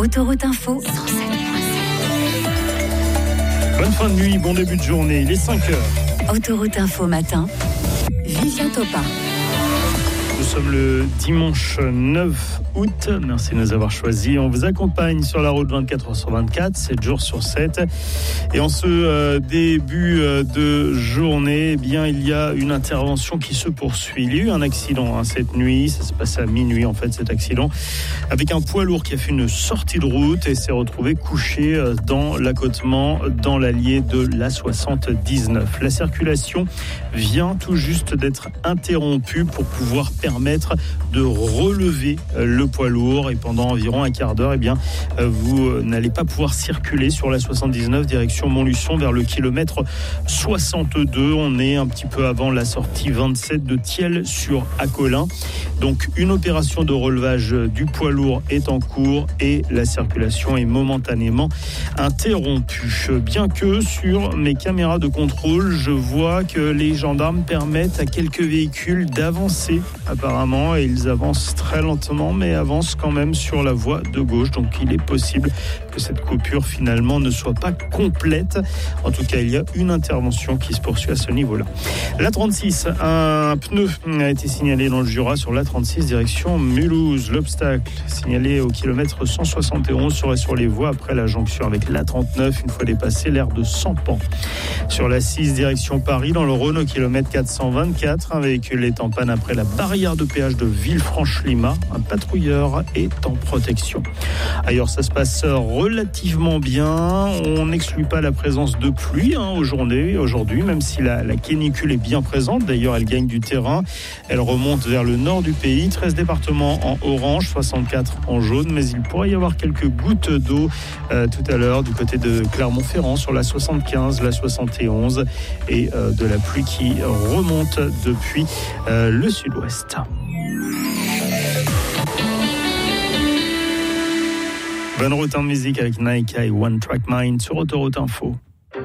Autoroute Info 107.7. Bonne fin de nuit, bon début de journée, il est 5h. Autoroute Info matin, Vivien Topa. Nous sommes le dimanche 9 août. Merci de nous avoir choisis. On vous accompagne sur la route 24h/24, 7 jours sur 7. Et en ce début de journée, il y a une intervention qui se poursuit. Il y a eu un accident cette nuit. Ça s'est passé à minuit, en fait, cet accident. Avec un poids lourd qui a fait une sortie de route et s'est retrouvé couché dans l'accotement, dans l'allié de l'A79. La circulation vient tout juste d'être interrompue pour pouvoir permettre de relever le poids lourd, et pendant environ un quart d'heure, vous n'allez pas pouvoir circuler sur la 79 direction Montluçon vers le kilomètre 62. On est un petit peu avant la sortie 27 de Thiel sur Acolin. Donc une opération de relevage du poids lourd est en cours et la circulation est momentanément interrompue. Bien que sur mes caméras de contrôle, je vois que les gendarmes permettent à quelques véhicules d'avancer apparemment, et ils avancent très lentement mais avancent quand même sur la voie de gauche. Donc il est possible que cette coupure finalement ne soit pas complète. En tout cas, il y a une intervention qui se poursuit à ce niveau-là. L'A36, un pneu a été signalé dans le Jura sur l'A36 direction Mulhouse. L'obstacle signalé au kilomètre 171 serait sur les voies après la jonction avec l'A39 une fois dépassé l'aire de Sampan. Sur la 6 direction Paris, dans le Rhône au kilomètre 424, un véhicule est en panne après la barrière de péage de Villefranche-Lima. Un patrouilleur est en protection. Ailleurs, ça se passe relativement bien. On n'exclut pas la présence de pluie aujourd'hui, même si la canicule est bien présente. D'ailleurs, elle gagne du terrain. Elle remonte vers le nord du pays. 13 départements en orange, 64 en jaune. Mais il pourrait y avoir quelques gouttes d'eau tout à l'heure du côté de Clermont-Ferrand sur la 75, la 71 et de la pluie qui remonte depuis le sud-ouest. Bonne route en musique avec Naika et One Track Mind sur Autoroute Info.